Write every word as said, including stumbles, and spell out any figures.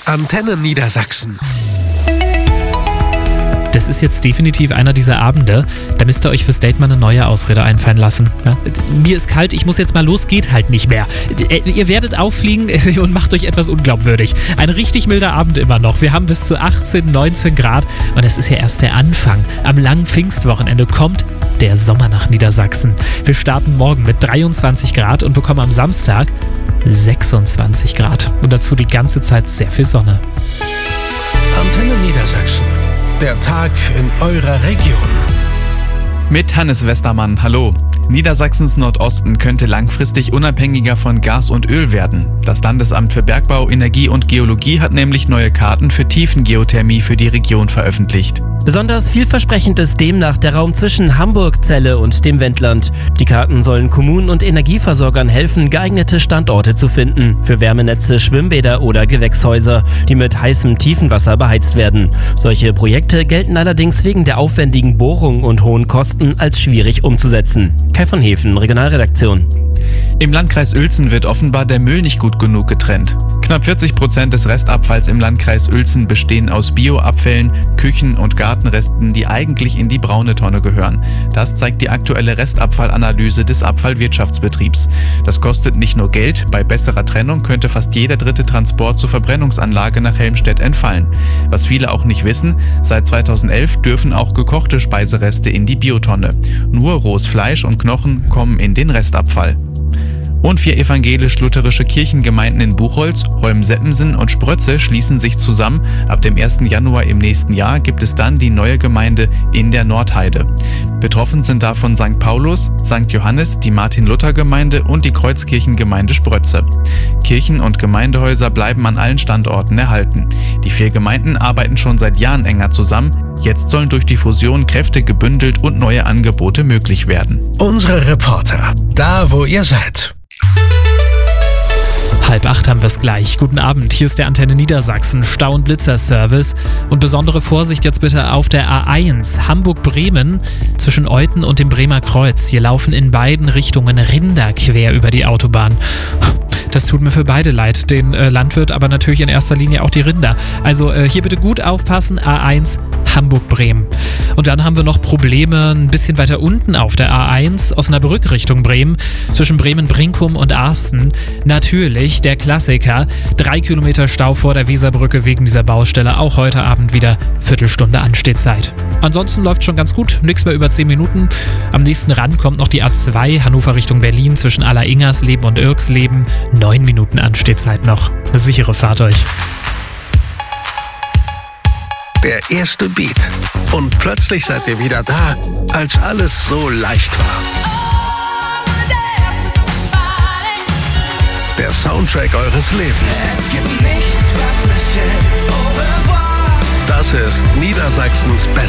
Antenne Niedersachsen. Das ist jetzt definitiv einer dieser Abende, da müsst ihr euch fürs Date mal eine neue Ausrede einfallen lassen. Ja? Mir ist kalt, ich muss jetzt mal los, geht halt nicht mehr. Ihr werdet auffliegen und macht euch etwas unglaubwürdig. Ein richtig milder Abend immer noch. Wir haben bis zu achtzehn, neunzehn Grad und es ist ja erst der Anfang. Am langen Pfingstwochenende kommt der Sommer nach Niedersachsen. Wir starten morgen mit dreiundzwanzig Grad und bekommen am Samstag sechsundzwanzig Grad. Und dazu die ganze Zeit sehr viel Sonne. Antenne Niedersachsen. Der Tag in eurer Region. Mit Hannes Westermann, hallo. Niedersachsens Nordosten könnte langfristig unabhängiger von Gas und Öl werden. Das Landesamt für Bergbau, Energie und Geologie hat nämlich neue Karten für Tiefengeothermie für die Region veröffentlicht. Besonders vielversprechend ist demnach der Raum zwischen Hamburg, Celle und dem Wendland. Die Karten sollen Kommunen und Energieversorgern helfen, geeignete Standorte zu finden für Wärmenetze, Schwimmbäder oder Gewächshäuser, die mit heißem Tiefenwasser beheizt werden. Solche Projekte gelten allerdings wegen der aufwendigen Bohrung und hohen Kosten als schwierig umzusetzen. Kai von Hefen, Regionalredaktion. Im Landkreis Uelzen wird offenbar der Müll nicht gut genug getrennt. Knapp vierzig Prozent des Restabfalls im Landkreis Uelzen bestehen aus Bioabfällen, Küchen- und Gartenresten, die eigentlich in die braune Tonne gehören. Das zeigt die aktuelle Restabfallanalyse des Abfallwirtschaftsbetriebs. Das kostet nicht nur Geld, bei besserer Trennung könnte fast jeder dritte Transport zur Verbrennungsanlage nach Helmstedt entfallen. Was viele auch nicht wissen, seit zweitausendelf dürfen auch gekochte Speisereste in die Biotonne. Nur rohes Fleisch und Knochen kommen in den Restabfall. Und vier evangelisch-lutherische Kirchengemeinden in Buchholz, Holmseppensen und Sprötze schließen sich zusammen. Ab dem ersten Januar im nächsten Jahr gibt es dann die neue Gemeinde in der Nordheide. Betroffen sind davon Sankt Paulus, Sankt Johannes, die Martin-Luther-Gemeinde und die Kreuzkirchengemeinde Sprötze. Kirchen- und Gemeindehäuser bleiben an allen Standorten erhalten. Die vier Gemeinden arbeiten schon seit Jahren enger zusammen. Jetzt sollen durch die Fusion Kräfte gebündelt und neue Angebote möglich werden. Unsere Reporter, da wo ihr seid. Halb acht haben wir es gleich. Guten Abend, hier ist der Antenne Niedersachsen Stau- und Blitzer-Service. Und besondere Vorsicht jetzt bitte auf der A eins Hamburg-Bremen zwischen Euthen und dem Bremer Kreuz. Hier laufen in beiden Richtungen Rinder quer über die Autobahn. Das tut mir für beide leid, den äh, Landwirt, aber natürlich in erster Linie auch die Rinder. Also äh, hier bitte gut aufpassen, A eins Hamburg-Bremen. Und dann haben wir noch Probleme ein bisschen weiter unten auf der A eins, Osnabrück Richtung Bremen, zwischen Bremen-Brinkum und Arsten. Natürlich der Klassiker, drei Kilometer Stau vor der Weserbrücke wegen dieser Baustelle. Auch heute Abend wieder Viertelstunde Anstehzeit. Ansonsten läuft schon ganz gut, nichts mehr über zehn Minuten. Am nächsten ran kommt noch die A zwei, Hannover Richtung Berlin, zwischen Alleringers-Leben und Irksleben. Neun Minuten Anstehzeit noch. Eine sichere Fahrt euch. Der erste Beat. Und plötzlich seid ihr wieder da, als alles so leicht war. Der Soundtrack eures Lebens. Es gibt nichts, was mich hält. Au revoir. Das ist Niedersachsens Best.